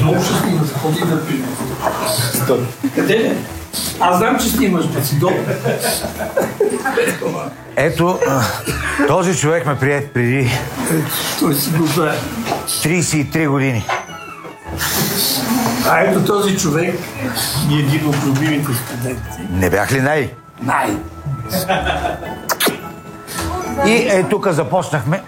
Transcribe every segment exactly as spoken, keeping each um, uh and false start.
Много ще снимаш, ходи да пиеш. Къде е? Аз знам, че снимаш, да си долу. Ето, този човек ме прие преди Той си го знае. трийсет и три години. А ето този човек е един от любимите студенти. Не бях ли най? Най. И е, тук започнахме.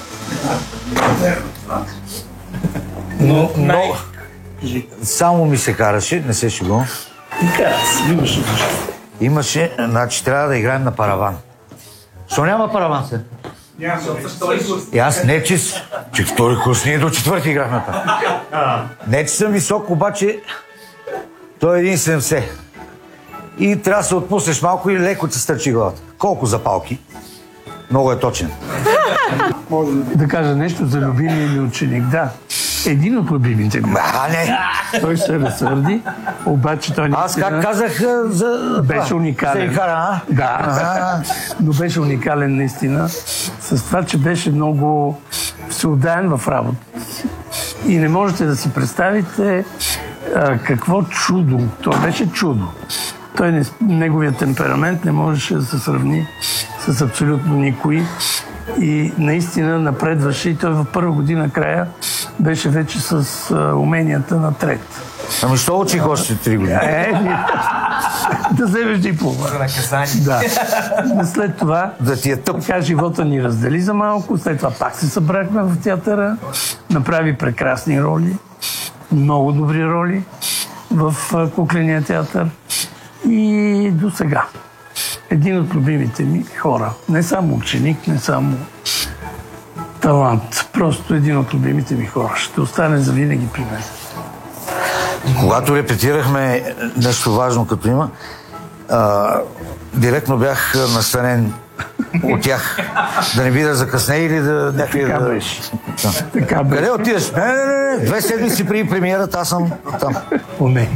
Но, Но само ми се караше, не се шегувам. Така, имаше защо. Имаше, значи трябва да играем на параван. Що няма параван се? Няма, защото втори курс. И аз не че, че втори курс, ние до четвърти играхме там. Не че съм висок, обаче той е един седемдесет. И трябва да се отпуснеш малко и леко ти стърчи главата. Колко запалки? Много е точен. Може да кажа нещо за любимия ми ученик. Да, един от любимите ми. А, не. Той се разсърди, обаче той Аз как казах за... беше уникален. Се а? Да, А. но беше уникален наистина. С това, че беше много всеотдаен в работата си. И не можете да си представите а, какво чудо. Това беше чудо. Той не, неговият темперамент не можеше да се сравни с абсолютно никой. И наистина напредваше. И той в първа година края беше вече с а, уменията на трет. Ами що учих още три години? Е, да вземеш диплома. За наказание. Да. Но след това, Да ти е тъп. така живота ни раздели за малко. След това пак се събрахме в театъра. Направи прекрасни роли. Много добри роли в а, кукления театър. И до сега. Един от любимите ми хора. Не само ученик, не само талант. Просто един от любимите ми хора. Ще остане завинаги при мен. Когато репетирахме нещо важно като има, а, директно бях настанен от тях. Да не би да закъсне или да... Някакви, Така да... беше. Да. Така беше. Къде отидеш? Не, не, не, не. Две седмици преди премиерата, аз съм там. О, не.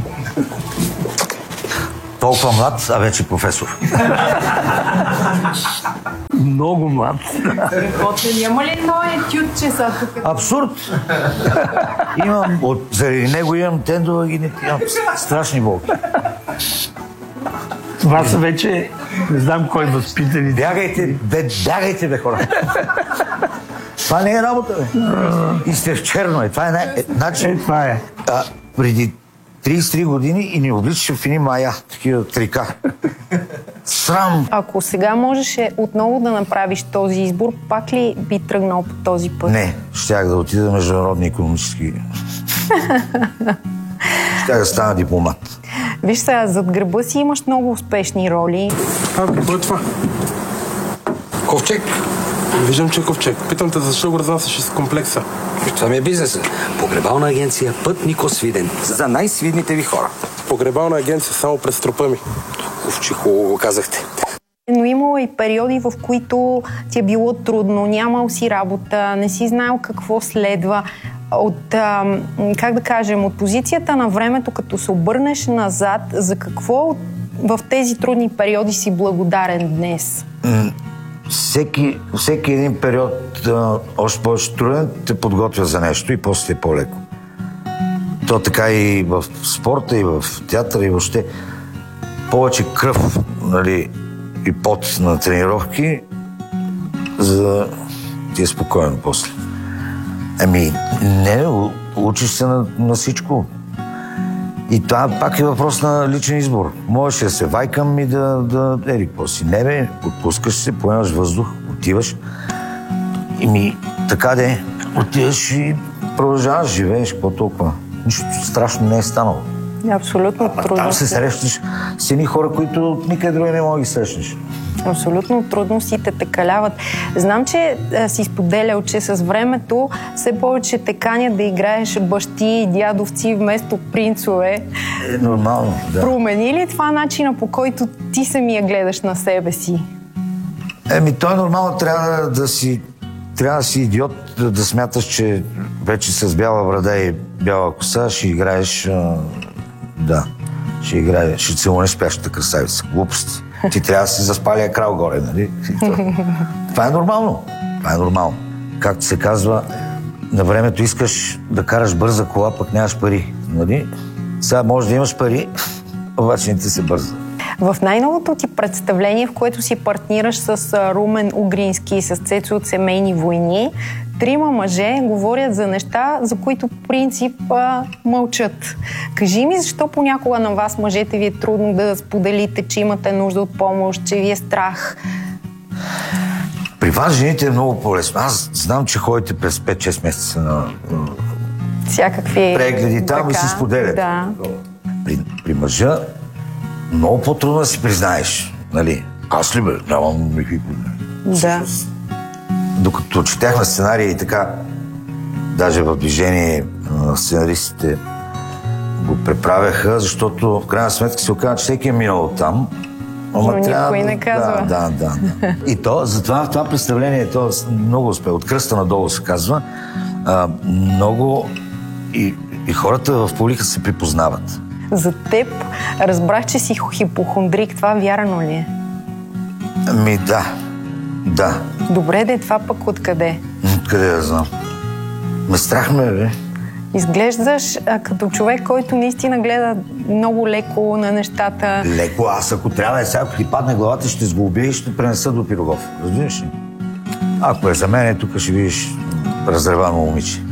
Толкова млад, а вече професор. Много млад. После няма ли той етюд, че са тук? Абсурд! Имам, от, заради него имам тендова и не имам страшни болки. Това са вече, не знам кой възпитали. Бягайте, бе, бягайте, бе, хора. Това не е работа, бе. И сте в черно, е. Това е най... Е, значи, Е, това е. а, преди трийсет и три години и ни обличаше в едни мая, такива трика. Срам! Ако сега можеше отново да направиш този избор, пак ли би тръгнал по този път? Не, щях да отида в международни икономически. Щях да стана дипломат. Виж сега, зад гърба си имаш много успешни роли. А, какво е това? Ковчег. Виждам, че е ковчег. Питам те, защо го разнасяш из комплекса? Това ми е бизнеса. Погребална агенция Пътнико Свиден. За най-свидните ви хора. Погребална агенция само през трупа ми. Уф, че хубаво го казахте. Но имало и периоди, в които ти е било трудно, нямал си работа, не си знаел какво следва. От, а, как да кажем, от позицията на времето, като се обърнеш назад, за какво в тези трудни периоди си благодарен днес? Всеки, всеки един период, а, още повече труден, те подготвя за нещо и после е по-леко. То така и в спорта, и в театъра, и въобще повече кръв, нали, и пот на тренировки, за да ти е спокойно после. Ами, не, учиш се на, на всичко. И това пак е въпрос на личен избор. Можеш да се вайкам и да, да ери, по-си. Не бе, отпускаш се, поемаш въздух, отиваш. И ми, така де, отиваш и продължаваш, живееш, какво толкова. Нищо страшно не е станало. Абсолютно трудно. Там се срещаш с едни хора, които никъде други не мога да ги срещнеш. Абсолютно трудностите те каляват. Знам, че а, си споделял, че с времето все повече те канят да играеш бащи и дядовци вместо принцове. Е нормално, да. Промени ли това начина, по който ти самия гледаш на себе си? Еми, той нормално трябва да си трябва да си идиот, да, да смяташ, че вече с бяла брада и бяла коса ще играеш... А, да, ще играеш, ще целунеш спящата красавица. Глупости. Ти трябва да си заспалия крал горе, нали? Това е нормално. Това е нормално. Както се казва, на времето искаш да караш бърза кола, пък нямаш пари. Нали? Сега може да имаш пари, обаче не ти се бърза. В най-новото ти представление, в което си партнираш с Румен Угрински и с Цецо от Семейни войни, трима мъже говорят за неща, за които по принцип а, мълчат. Кажи ми, защо понякога на вас, мъжете, ви е трудно да споделите, че имате нужда от помощ, че ви е страх? При вас жените е много по-лесно. Аз знам, че ходите през пет-шест месеца на всякакви прегледи там така, и си споделят. Да. При, при мъжа много по-трудно да си признаеш. Нали? Аз ли бе? Нямам никакви проблеми. Да. Докато четяхме сценария и така, даже в движение сценаристите го преправяха, защото в крайна сметка се оказа, че всеки е минал там. Но никой не казва. Да, да, да. И то, затова в това представление, то много успе. От кръста надолу се казва. А, много и, и хората в публика се припознават. За теб разбрах, че си хипохондрик. Това вярно ли е? Ами да. Да. Добре, да е това пък откъде? Откъде да знам? Ме страх ме, бе. Изглеждаш а, като човек, който наистина гледа много леко на нещата. Леко, аз ако трябва да е сега, ако ти падне главата, ще сглобя и ще пренеса до Пирогов. Разбираш ли? Ако е за мен, тук ще видиш разревано момиче.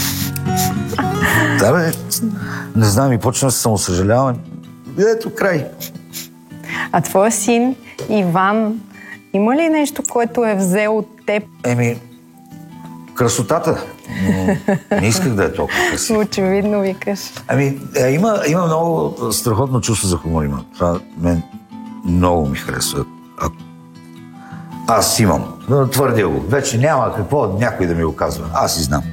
Да, бе, не знам, и почна да се самосъжалявам. Ето, край. А твоя син, Иван, има ли нещо, което е взел от теб? Еми, красотата. Но не исках да е толкова красив. Очевидно викаш. Ами, е, има, има много страхотно чувство за хумор. Има. Това мен много ми харесва. А, аз имам. Но твърдя го. Вече няма какво някой да ми го казва. Аз си знам.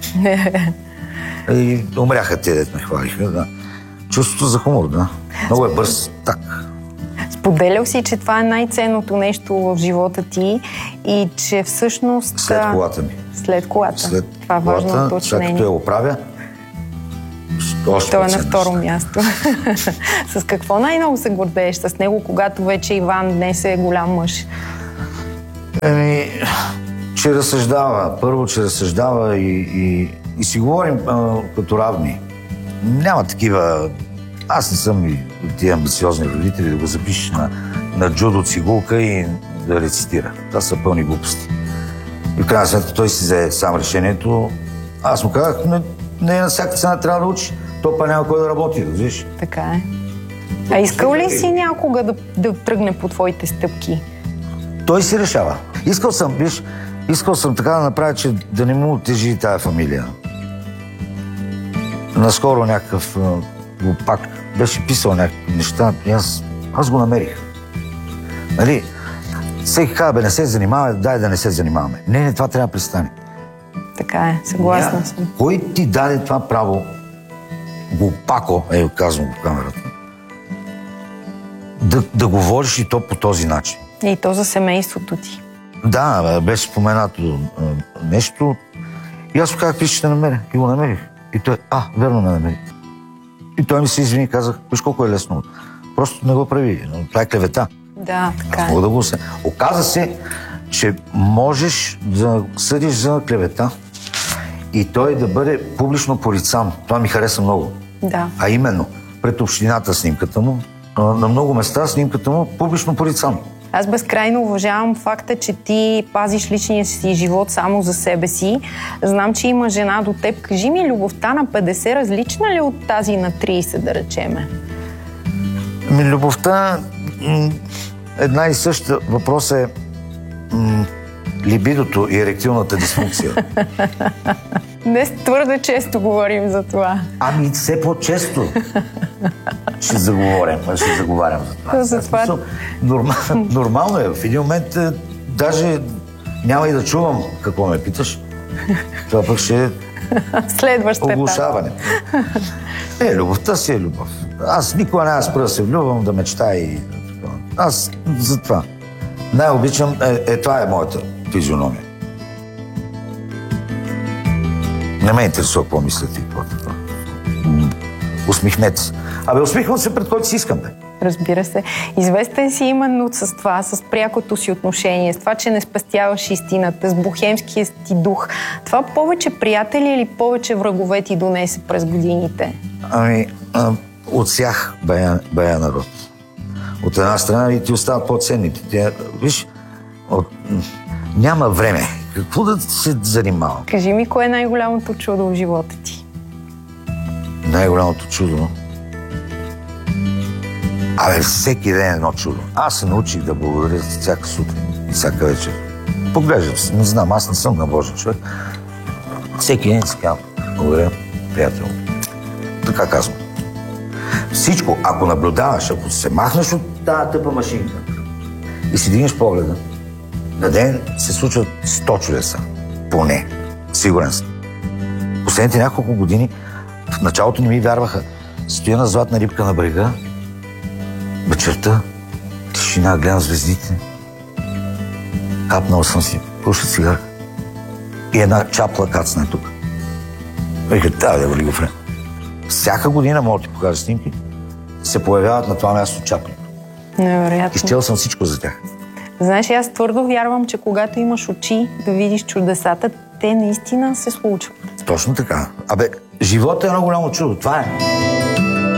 И умряха те, дет ме хвалиха. Да. Чувството за хумор, да. Много е бърз. Так. Споделял си, че това е най-ценното нещо в живота ти и че всъщност... След колата ми. След колата. След това е важно уточнение. След като я оправя, още той е на второ място. С какво най-много се гордееш с него, когато вече Иван днес е голям мъж? Еми, че разсъждава. Първо, че разсъждава и, и, и си говорим а, като равни. Няма такива... Аз не съм и тия амбициозни родители да го запишеш на, на джудо цигулка и да рецитира. Това са пълни глупости. И в крайна сметка той си взе сам решението. Аз му казах, не, не на всяка цена трябва да учи. То па няма кой да работи, да виж. Така е. А искал ли си някога да, да тръгне по твоите стъпки? Той си решава. Искал съм, виж, искал съм така да направя, че да не му тежи тая фамилия. Наскоро някакъв пак беше писал някакви неща и аз, аз го намерих. Нали? Всеки казва, бе, не се занимаваме, дай да не се занимаваме. Не, не, това трябва да престане. Така е, съгласна Я, съм. Кой ти даде това право, глупако, е, казвам го в камерата, да, да говориш и то по този начин? И то за семейството ти. Да, беше споменато нещо и аз му казах, виж, ще намеря. И го намерих. И той, а, верно ме намери. И той ми се извини и казах, виж колко е лесно. Просто не го прави. Това е клевета. Да, така е. Мога да го се... Оказа се, че можеш да съдиш за клевета и той да бъде публично порицан. Това ми хареса много. Да. А именно, пред общината снимката му, на много места снимката му публично порицан. Аз безкрайно уважавам факта, че ти пазиш личния си живот само за себе си. Знам, че има жена до теб. Кажи ми, любовта на петдесет различна ли от тази на трийсет, да речеме? Ми, любовта м- една и съща. Въпрос е м- либидото и еректилната дисфункция. Днес твърде често говорим за това. Ами все по-често ще заговорим, ще заговарям за това. За това... Нормал, нормално е. В един момент е, даже няма и да чувам какво ме питаш. Това пък ще е оглушаване. Е, любовта си е любов. Аз никога няма спра да се влюбвам, да мечтая и... Аз за това. Най-обичам, е, е, това е моята физиономия. Не ме интересува какво мислят и какво. Усмихнете се. Абе, усмихвам се пред който си искам, бе. разбира се. Известен си именно с това, с прякото си отношение, с това, че не спестяваш истината, с бухемския ти дух. Това повече приятели или повече врагове ти донесе през годините? Ами, а, от всях бая, бая народ. От една страна и ти остават по-ценните. Те, виж, от... няма време. Какво да се занимава? Кажи ми, кое е най-голямото чудо в живота ти? Най-голямото чудо? Абе, всеки ден е едно чудо. Аз се научих да благодаря всяка сутрин и всяка вечер. Поглеждам се, не знам, аз не съм на Божия човек. Всеки ден си казвам, благодаря, приятел. Така казвам. Всичко, ако наблюдаваш, ако се махнеш от тази тъпа машинка и си дигнеш погледа, на ден се случват сто чудеса. Поне. Сигурен съм. Последните няколко години в началото не ми вярваха. Стоя на златна рибка на брега, вечерта, тишина, гледам звездите. Капнал съм си, пуша цигарка и една чапла кацна тук. Вика, трябва да вали го време. Всяка година, мога да ти покажа снимки, се появяват на това място чапли. Невероятно. Изчел съм всичко за тях. Знаеш, аз твърдо вярвам, че когато имаш очи да видиш чудесата, те наистина се случват. Точно така. Абе, животът е едно голямо чудо. Това е.